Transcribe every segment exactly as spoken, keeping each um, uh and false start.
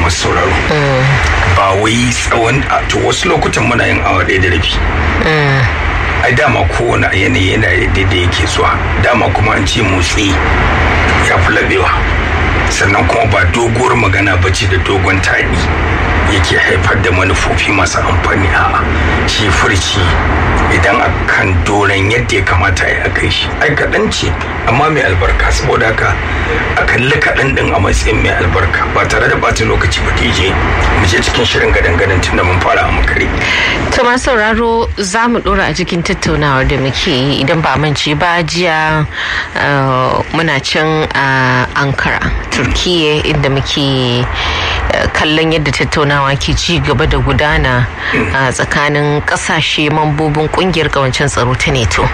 masu sauraro ba wai tsawon to wasu lokutan muna yin awa ɗaya da rabi ai dama kowane yanayi yana daidai yake zuwa dama kuma an ce motsi ya fi labewa sannan kuma ba doguwar magana ba ce da dogon taɗi yake haifar da manufofi masu amfani a shi furci idan akan doron yadda ya kamata ya kai shi ai kaɗan ce amma mai albarka saboda haka a kalli kaɗan ɗin a matsayin mai albarka ba tare da bata lokaci ba ta je mu je cikin shirin gadan-gadan tun da mun fara a makare. To masu sauraro za mu ɗora a cikin tattaunawar da muke yi idan ba mance ba jiya muna can a Ankara Turkiye inda muke kallon yadda tattaunawa ke ci gaba da gudana a tsakanin kasashe mambobin kungiyar kawancin tsaro ta NATO.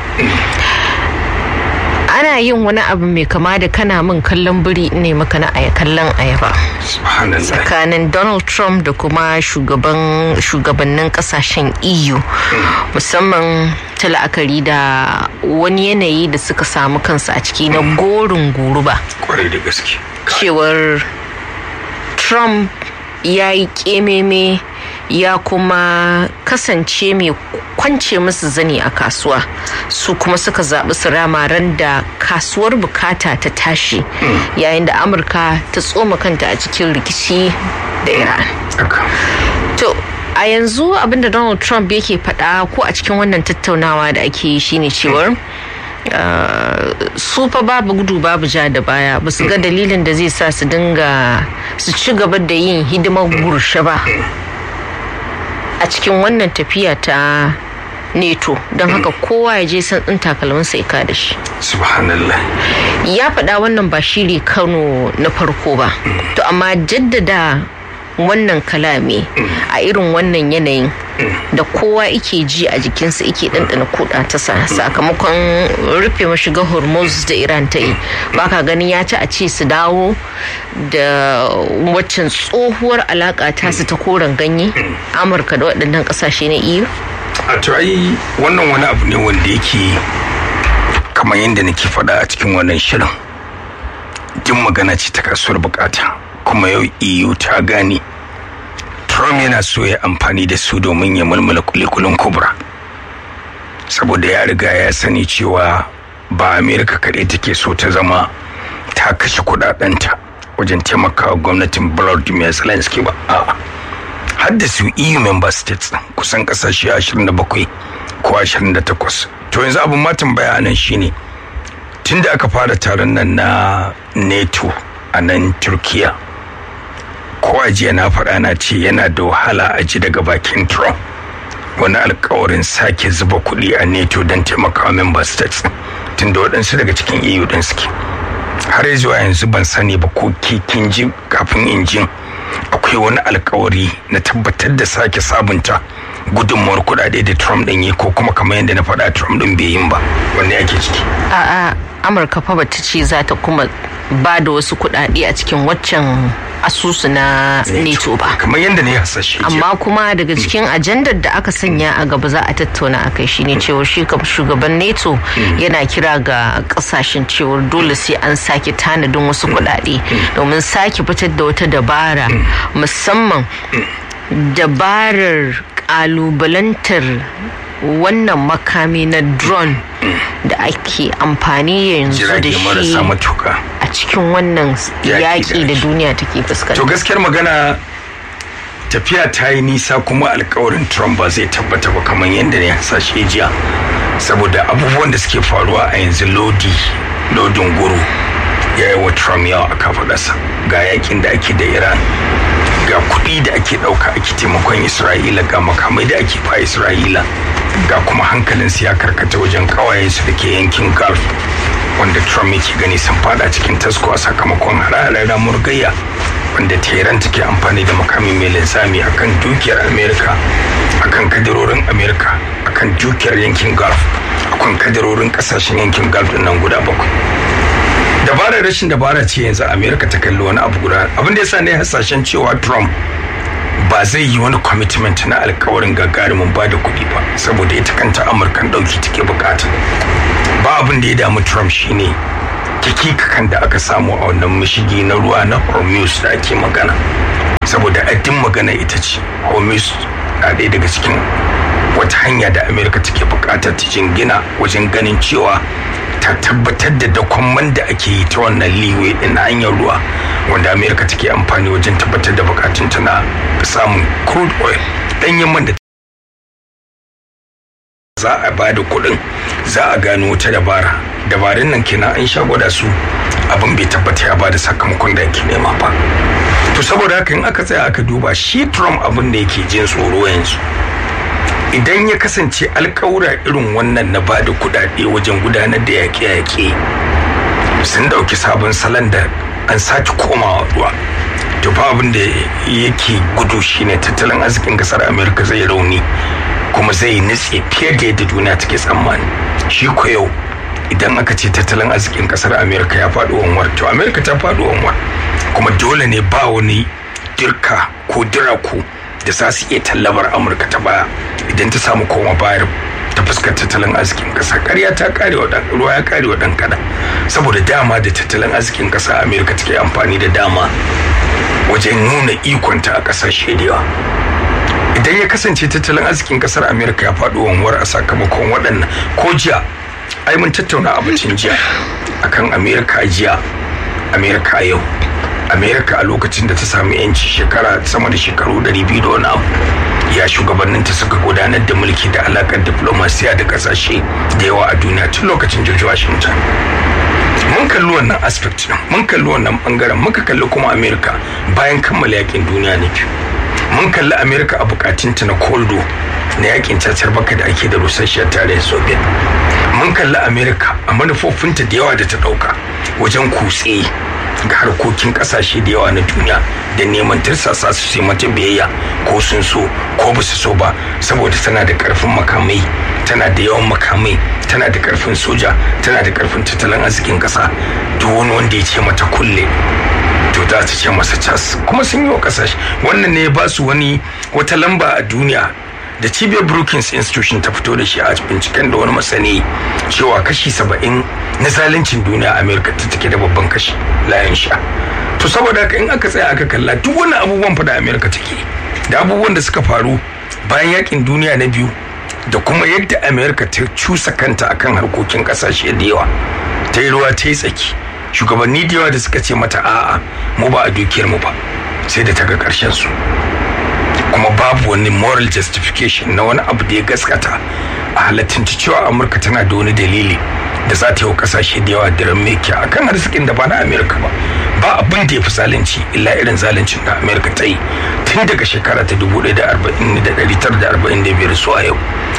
Ana yin wani abu mai kama da kana min kallon biri ne maka na aya kallon ayaba tsakanin Donald Trump da kuma shugaban shugabannin kasashen E U musamman ta la'akari da wani yanayi da suka samu kansu a ciki na gorin guruba kwarai da gaske cewar Trump ya yi kememe ya kuma kasance mai kwance musu zani a kasuwa su kuma suka zaɓi su rama ran da kasuwar bukata ta tashi yayin da Amurka ta tsoma kanta a cikin rikici da Iran. To a yanzu abinda Donald Trump yake faɗa ko a cikin wannan tattaunawa da ake yi shine cewar Uh, su fa babu gudu babu ja da baya ba su ga dalilin da zai sa su dinga su ci gaba da yin hidimar gurshe ba a cikin wannan tafiya ta NATO don haka kowa ya je san tsin takalminsa ya kada shi. Subhanallah. Ya faɗa wannan ba shiri Kano na farko ba to amma jaddada wannan kalami a irin wannan yanayin da kowa ike ji a jikinsa ike ɗanɗana kuɗa ta sa sakamakon rufe mashigar Hormuz da Iran ta yi baka ganin ya ci a ce su dawo da waccan tsohuwar alaƙa ta su ta koren ganye Amurka da waɗannan ƙasashe na E U? A to ai wannan wani abu ne wanda yake kamar yadda nake faɗa a cikin wannan shirin jin magana ce ta kasuwar bukata kuma yau E U ta gane Trump yana so ya amfani da su domin ya mulmula kulikulin kubra saboda ya riga ya sani cewa ba Amerika kaɗai take so ta zama ta kashe kudadenta wajen taimakawa gwamnatin Volodymyr Zelensky ba a'a har da su E U member states kusan kasashe ashirin da bakwai ko ashirin da takwas to yanzu abin ma tambaya nan shine tunda aka fara taron nan na NATO a nan Turkiya ko jiya na faɗa na ce yana da wahala a ji daga bakin Trump wani alkawarin sake zuba kuɗi a NATO don taimakawa member states tunda waɗansu daga cikin E U ɗin suke har zuwa yanzu ban sani ba ko kin ji kafin in jin akwai wani alkawari na tabbatar da sake sabunta gudunmuwar kuɗaɗe da Trump ɗin yi ko kuma kamar yadda na faɗa Trump ɗin bai yin ba wanne yake ciki. A'a Amurka fa bata ce za ta kuma ba da wasu kuɗaɗe a cikin waccan asusu na NATO ba. Kamar yadda ne hasashe. Amma kuma daga cikin ajandar da aka sanya a gaba za a tattauna akai shine cewa shi kam shugaban NATO yana kira ga kasashen cewa dole sai an sake tanadin wasu kuɗaɗe domin sake fitar da wata dabara musamman dabarar kalubalantar wannan makami na drone da ake amfani yanzu da shi a cikin wannan yaƙi da duniya take fuskanta. To gaskiyar magana tafiya ta yi nisa kuma alkawarin Trump ba zai tabbata ba kamar yadda ne hasashe jiya saboda abubuwan da suke faruwa a yanzu lodi lodin guru ya yi wa Trump yawa a kafaɗarsa ga yakin da ake da Iran ga kuɗi da ake ɗauka ake taimakon Isra'ila ga makamai da ake fa Isra'ila ga kuma hankalinsu ya karkata wajen kawayensu da ke yankin Gulf wanda Trump yake gani sun fada cikin tasko a sakamakon hare-haren ramur gayya wanda Tehran take amfani da makami mai linzami akan dukiyar Amerika akan kadarorin Amerika akan dukiyar yankin Gulf akan kadarorin kasashen yankin Gulf din nan guda bakwai. Dabarar rashin dabara ce yanzu Amerika ta kalli wani abu guda abin da yasa ne hasashen cewa Trump ba zai yi wani commitment na alkawarin gagarumin ba da kuɗi ba saboda ita kanta Amurkan ɗauki take bukata ba abin da ya damu Trump shine kikikakan da aka samu a wannan mashigi na ruwa na Hormuz da ake magana saboda addin magana ita ce Hormuz na ɗaya daga cikin wata hanya da Amerika take buƙatar ta jingina wajen ganin cewa ta tabbatar da dakon da ake yi ta wannan liwe din na hanyar ruwa wanda Amerika take amfani wajen tabbatar da bukatunta na samun crude oil ɗanyen man da za a ba da kuɗin za a gano wata dabara dabarun nan kenan an sha gwada su abin bai tabbata ya ba da sakamakon da ake nema ba. To saboda haka in aka tsaya aka duba shi Trump abin da yake jin tsoro yanzu idan ya kasance alkawura irin wannan na ba da kudade wajen gudanar da yaƙe-yaƙe sun dauki sabon salon da an sake komawa ruwa, to fa abin da yake gudu shine tattalin arzikin kasar Amerika zai rauni kuma zai nutse fiye da yadda duniya take tsammani. Shi ko yau idan aka ce tattalin arzikin kasar Amerika ya faɗi wanwar, to Amerika ta faɗi wanwar kuma dole ne ba wani dirka ko diraku da za su iya tallabar Amurka ta baya idan ta samu koma bayar ta fuskar tattalin arzikin kasa. Ƙarya ta kare wa dan ruwa ya kare wa dan kada, saboda dama da tattalin arzikin kasa Amerika take amfani da dama wajen nuna ikonta a kasashe da yawa. Idan ya kasance tattalin arzikin kasar Amerika ya faɗo wanwar a sakamakon waɗannan, ko jiya ai mun tattauna abincin jiya akan Amerika jiya, Amerika yau. Amerika a lokacin da ta sami yanci shekara sama da shekaru ɗari biyu da wani abu, ya shugabanninta suka gudanar da mulki da alakar diplomasiya da kasashe da yawa a duniya tun lokacin George Washington. Mun kalli wannan aspect din, mun kalli wannan bangaren, muka kalli kuma Amerika bayan kammala yakin duniya na biyu. Mun kalli Amerika a bukatunta na Cold War na yakin cacar baka da ake da rusasshiyar tarayyar Soviet. Mun kalli Amerika a manufofinta da yawa da ta dauka wajen kutse ga harkokin kasashe da yawa na duniya da neman tirsasa su sai mata biyayya ko sun so ko ba su so ba, saboda tana da karfin makamai, tana da yawan makamai, tana da karfin soja, tana da karfin tattalin arzikin kasa. Duk wani wanda ya ce mata kulle to za ta ce masa cas, kuma sun yi wa kasashe wannan ne ba su wani wata lamba a duniya da cibiyar Brookings Institution ta fito da shi a binciken da wani masani cewa kashi saba'in na zaluncin duniya Amerika ta take da babban kashi layan sha. To saboda haka in aka tsaya aka kalla duk wani abubuwan fa da Amerika take da abubuwan da suka faru bayan yakin duniya na biyu da kuma yadda Amerika ta cusa kanta akan harkokin kasashe da yawa, ta yi ruwa ta yi tsaki, shugabanni da yawa da suka ce mata a'a mu ba a dukiyar mu ba, sai da ta ga karshen su. Kuma babu wani moral justification na wani abu da ya gaskata a halattun cewa Amurka tana da wani dalili da za ta yi wa kasashe da yawa diran meki a kan arzikin da ba na Amerika ba. Ba abin da ya fi zalunci illa irin zaluncin da Amerika ta yi tun daga shekara ta dubu ɗaya da arba'in da ɗari tara da arba'in da biyar zuwa yau.